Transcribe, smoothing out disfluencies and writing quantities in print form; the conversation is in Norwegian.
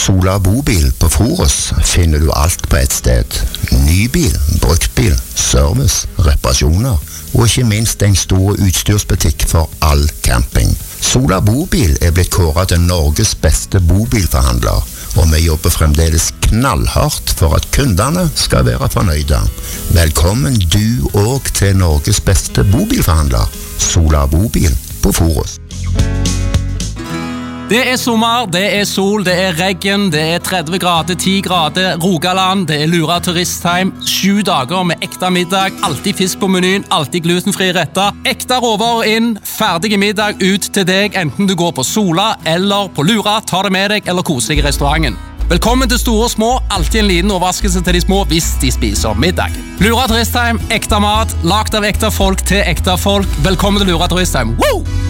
Sola Bobil på Forus finner du alt på et sted. Nybil, bruktbil, service, reparasjoner og ikke minst en stor utstyrsbutikk for all camping. Sola Bobil er blitt kåret til Norges beste bobilforhandler, og vi jobber fremdeles knallhardt for at kundene skal være fornøyde. Velkommen du også til Norges beste bobilforhandler, Sola Bobil på Forus. Det er sommer, det er sol, det er regn, det er 30 grader, 10 grader, Rogaland, det er Lura turisttime, 7 dager med ekte middag, alltid fisk på menyen, alltid glutenfri retter, ekte råvarer inn, ferdige middag ut til deg, enten du går på Sola eller på Lura, ta det med deg eller kose deg i restauranten. Velkommen til store og små, alltid en liten overraskelse til de små hvis de spiser middag. Lura turisttime, ekte mat, lagt av ekte folk til ekte folk. Velkommen til Lura turisttime. Woo!